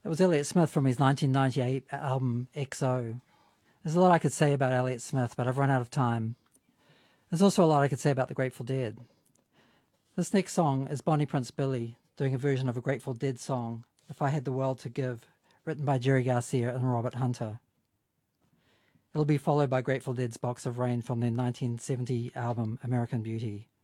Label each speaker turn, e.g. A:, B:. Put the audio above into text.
A: That was Elliott Smith from his 1998 album XO. There's a lot I could say about Elliott Smith, but I've run out of time. There's also a lot I could say about the Grateful Dead. This next song is Bonnie Prince Billy doing a version of a Grateful Dead song, If I Had the World to Give, written by Jerry Garcia and Robert Hunter. It'll be followed by Grateful Dead's Box of Rain from their 1970 album American Beauty.